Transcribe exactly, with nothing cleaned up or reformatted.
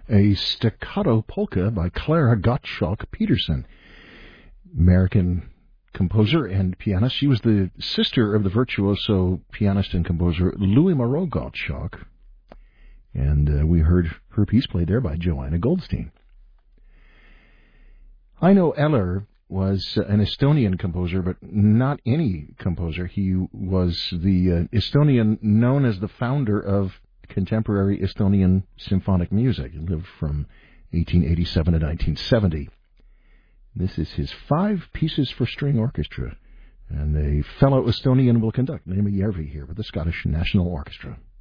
a staccato polka by Clara Gottschalk Peterson, American composer and pianist. She was the sister of the virtuoso pianist and composer Louis Moreau Gottschalk, and uh, we heard her piece played there by Joanna Goldstein. Heino Eller was an Estonian composer, but not any composer. He was the uh, Estonian known as the founder of contemporary Estonian symphonic music. He lived from eighteen eighty-seven to nineteen seventy. This is his Five Pieces for String Orchestra, and a fellow Estonian will conduct, Niemi Järvi here with the Scottish National Orchestra.